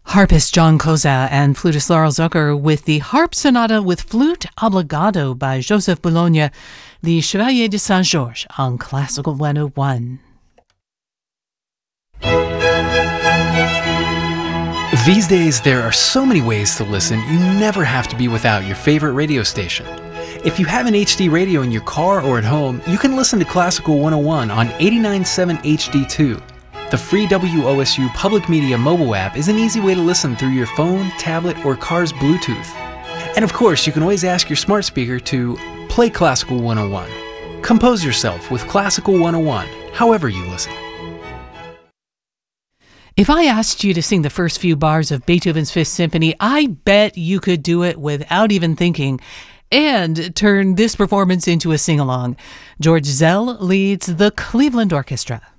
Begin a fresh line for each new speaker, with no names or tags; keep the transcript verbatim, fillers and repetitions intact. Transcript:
Harpist John Koza and flutist Laurel Zucker with the Harp Sonata with Flute Obbligato by Joseph Boulogne, the Chevalier de Saint-Georges on Classical one oh one.
These days, there are so many ways to listen, you never have to be without your favorite radio station. If you have an H D radio in your car or at home, you can listen to Classical one oh one on eighty-nine point seven H D two. The free W O S U Public Media mobile app is an easy way to listen through your phone, tablet, or car's Bluetooth. And of course, you can always ask your smart speaker to play Classical one oh one. Compose yourself with Classical one oh one, however you listen.
If I asked you to sing the first few bars of Beethoven's Fifth Symphony, I bet you could do it without even thinking and turn this performance into a sing-along. George Szell leads the Cleveland Orchestra.